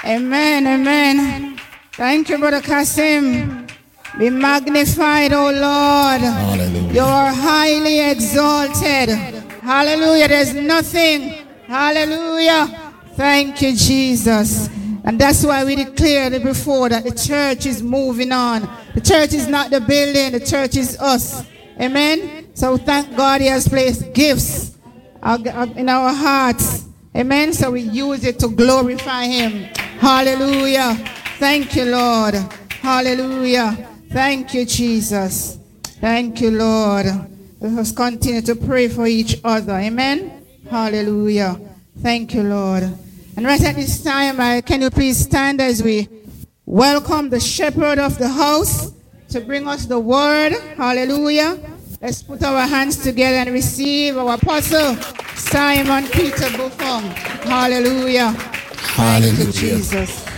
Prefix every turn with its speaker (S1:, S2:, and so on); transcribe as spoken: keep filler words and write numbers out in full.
S1: Amen, amen. Thank you, Brother Kasim. Be magnified, O Lord.
S2: Hallelujah.
S1: You are highly exalted. Hallelujah. There's nothing. Hallelujah. Thank you, Jesus. And that's why we declared it before that the church is moving on. The church is not the building. The church is us. Amen. So thank God he has placed gifts in our hearts. Amen. So we use it to glorify him. Hallelujah. Thank you, Lord. Hallelujah. Thank you, Jesus. Thank you, Lord. Let us continue to pray for each other. Amen. Hallelujah. Thank you, Lord. And right at this time, I, can you please stand as we welcome the shepherd of the house to bring us the word. Hallelujah. Let's put our hands together and receive our apostle, Simon Peter Buffon. Hallelujah.
S2: Hallelujah.
S1: Thank you, Jesus.